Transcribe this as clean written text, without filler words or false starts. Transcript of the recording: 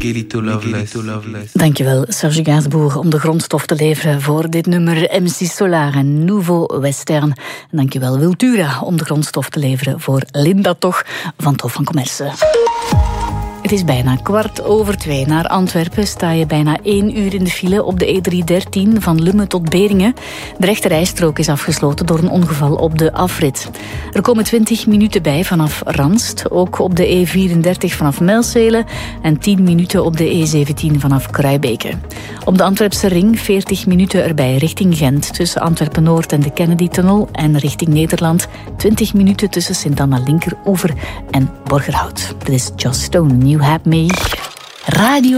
Miguelito Loveless. Dankjewel, Serge Gainsbourg, om de grondstof te leveren voor dit nummer MC Solar en Nouveau Western. En dankjewel Wiltura om de grondstof te leveren voor Linda Toch van het Hof van Commerce. Het is bijna 2:15. Naar Antwerpen sta je bijna 1 uur in de file op de E313 van Lummen tot Beringen. De rechterrijstrook is afgesloten door een ongeval op de afrit. Er komen 20 minuten bij vanaf Ranst, ook op de E34 vanaf Melzele en 10 minuten op de E17 vanaf Kruibeke. Op de Antwerpse ring 40 minuten erbij richting Gent tussen Antwerpen-Noord en de Kennedy-tunnel en richting Nederland 20 minuten tussen Sint-Anna Linkeroever en Borgerhout. Dit is Joss Stone, You Have Me. Radio